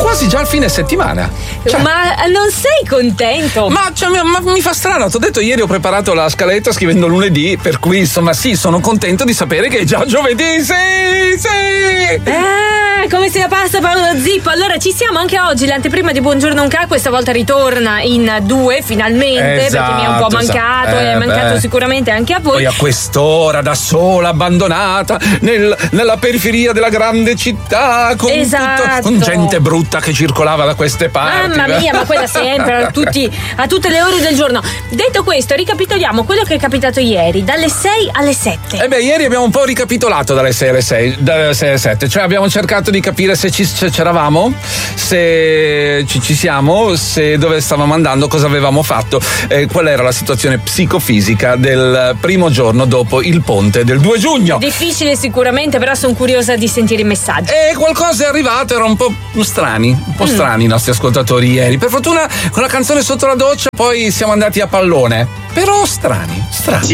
quasi già il fine settimana. Ma non sei contento? Ma mi fa strano, ti ho detto ieri ho preparato la scaletta scrivendo lunedì, per cui insomma sì, sono contento di sapere che è già giovedì, sì! Come se la pasta Paolo Zippo. Allora ci siamo anche oggi, l'anteprima di Buongiorno Unca questa volta ritorna in 2 finalmente, perché mi è un po' mancato e è mancato sicuramente anche a voi. Poi a quest'ora da sola, abbondata nella periferia della grande città con gente brutta che circolava da queste parti. Mamma mia, ma quella sempre a tutte le ore del giorno. Detto questo, ricapitoliamo quello che è capitato ieri dalle 6 alle 7. Ieri abbiamo un po' ricapitolato dalle 6 alle 7, cioè abbiamo cercato di capire se c'eravamo, se ci siamo, se dove stavamo andando, cosa avevamo fatto, qual era la situazione psicofisica del primo giorno dopo il ponte del 2 giugno. Difficile sicuramente, però sono curiosa di sentire i messaggi. E qualcosa è arrivato, erano un po' strani i nostri ascoltatori ieri. Per fortuna con la canzone sotto la doccia poi siamo andati a pallone, però strani.